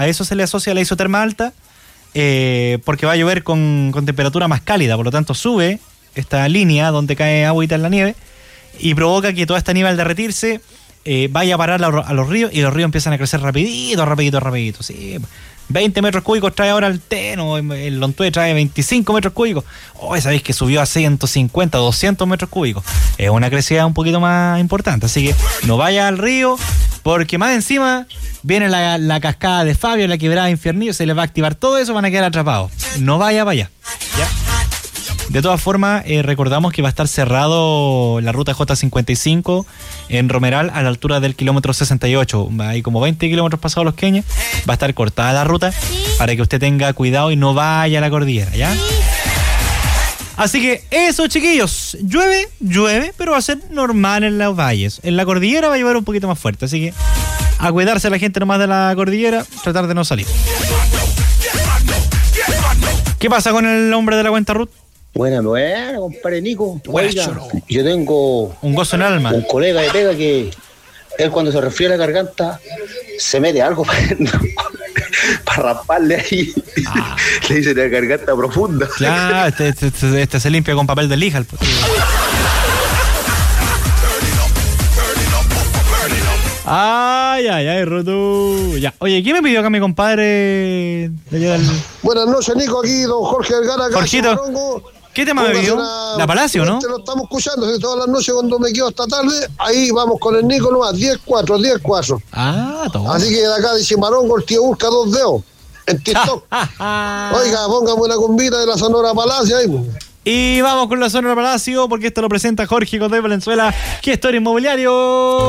A eso se le asocia la isoterma alta, porque va a llover con temperatura más cálida, por lo tanto sube esta línea donde cae agüita en la nieve y provoca que toda esta nieve al derretirse vaya a parar a los ríos, y los ríos empiezan a crecer rapidito. Sí. 20 metros cúbicos trae ahora el Teno, el Lontué trae 25 metros cúbicos. Sabéis que subió a 150, 200 metros cúbicos. Es una crecida un poquito más importante, así que no vaya al río, porque más encima viene la cascada de Fabio, la quebrada de Infiernillo, se les va a activar todo eso, van a quedar atrapados. No vaya para allá, ¿ya? De todas formas, recordamos que va a estar cerrado la ruta J55 en Romeral a la altura del kilómetro 68. Hay como 20 kilómetros pasados Los Queñes. Va a estar cortada la ruta para que usted tenga cuidado y no vaya a la cordillera, ¿ya? Así que eso, chiquillos. Llueve, pero va a ser normal en los valles. En la cordillera va a llover un poquito más fuerte. Así que a cuidarse la gente nomás de la cordillera, tratar de no salir. ¿Qué pasa con el hombre de la cuenta Ruth? Buena, compadre Nico. Oiga, yo tengo un gozo en el alma. Un colega de pega que él cuando se resfría la garganta se mete algo para rasparle ahí. Le dice la garganta profunda. Claro, este se limpia con papel de lija. Ay, Rutu. Ya. Oye, ¿quién me pidió acá mi compadre? Buenas noches, Nico, aquí don Jorge Vergara. Jorgito, ¿qué tema me pidió? La Palacio, ¿no? Te lo estamos escuchando desde todas las noches cuando me quedo hasta tarde. Ahí vamos con el Nico nomás, 10-4. Toma. Así que de acá de Cimarongo el tío busca 2 dedos en TikTok. Oiga, póngame una combita de la Sonora Palacio ahí. Y vamos con la Sonora Palacio, porque esto lo presenta Jorge Godoy Valenzuela, Gestor Inmobiliario.